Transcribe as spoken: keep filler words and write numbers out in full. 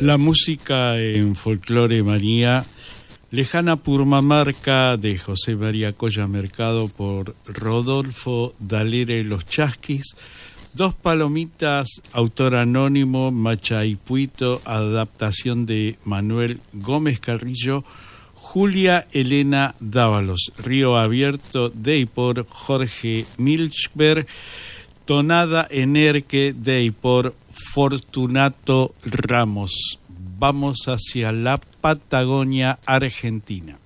La música en Folclore Manía, Lejana Purmamarca de José María Colla Mercado por Rodolfo Dalere Los Chasquis, Dos Palomitas, autor anónimo, Machaipuito, adaptación de Manuel Gómez Carrillo, Julia Elena Dávalos, Río Abierto de y por Jorge Milchberg, Tonada Enerque de y por Fortunato Ramos. Vamos hacia la Patagonia Argentina.